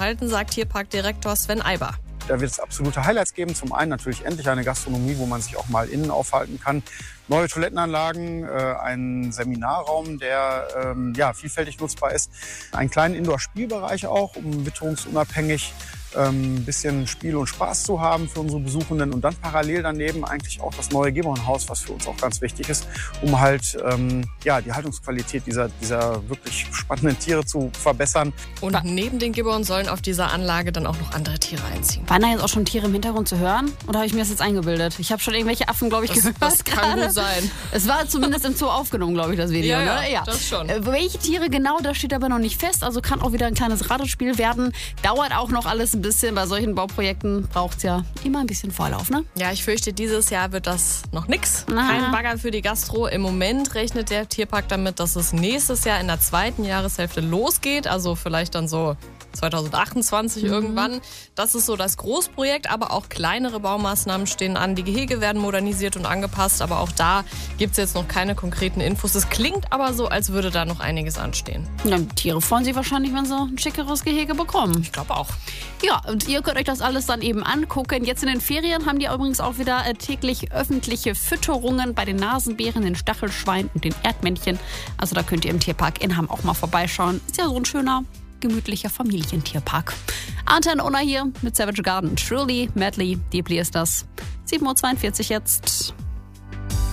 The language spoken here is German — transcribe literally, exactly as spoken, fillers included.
unterhalten, sagt Tierparkdirektor Sven Eiber. Da wird es absolute Highlights geben. Zum einen natürlich endlich eine Gastronomie, wo man sich auch mal innen aufhalten kann. Neue Toilettenanlagen, äh, ein Seminarraum, der ähm, ja, vielfältig nutzbar ist. Einen kleinen Indoor-Spielbereich auch, um witterungsunabhängig ein ähm, bisschen Spiel und Spaß zu haben für unsere Besuchenden. Und dann parallel daneben eigentlich auch das neue Geberhaus, was für uns auch ganz wichtig ist, um halt ähm, ja, die Haltungsqualität dieser, dieser wirklich spannenden Tiere zu verbessern. Und neben den Gibbon sollen auf dieser Anlage dann auch noch andere Tiere einziehen. Waren da jetzt auch schon Tiere im Hintergrund zu hören? Oder habe ich mir das jetzt eingebildet? Ich habe schon irgendwelche Affen, glaube ich, das, gehört. Das kann gerade. gut sein. Es war zumindest im Zoo aufgenommen, glaube ich, das Video. Ja, ne? ja, ja, das schon. Äh, welche Tiere genau, das steht aber noch nicht fest. Also kann auch wieder ein kleines Ratespiel werden. Dauert auch noch alles ein bisschen. Bei solchen Bauprojekten braucht es ja immer ein bisschen Vorlauf, ne? Ja, ich fürchte, dieses Jahr wird das noch nix. Na. Kein Bagger für die Gastro. Im Moment rechnet der Tierpark damit, dass es nächstes Jahr in der zweiten Jahreshälfte losgeht. Also vielleicht dann so zwanzig achtundzwanzig mhm. irgendwann. Das ist so das Großprojekt, aber auch kleinere Baumaßnahmen stehen an. Die Gehege werden modernisiert und angepasst, aber auch da gibt es jetzt noch keine konkreten Infos. Es klingt aber so, als würde da noch einiges anstehen. Ja, die Tiere freuen sich wahrscheinlich, wenn sie ein schickeres Gehege bekommen. Ich glaube auch. Ja, und ihr könnt euch das alles dann eben angucken. Jetzt in den Ferien haben die übrigens auch wieder äh, täglich öffentliche Fütterungen bei den Nasenbären, den Stachelschweinen und den Erdmännchen. Also da könnt ihr im Tierpark in Hamm auch mal vorbeischauen. Ist ja so ein schöner, gemütlicher Familientierpark. Antenne Unna hier mit Savage Garden. Truly, madly, deeply ist das. sieben Uhr zweiundvierzig jetzt.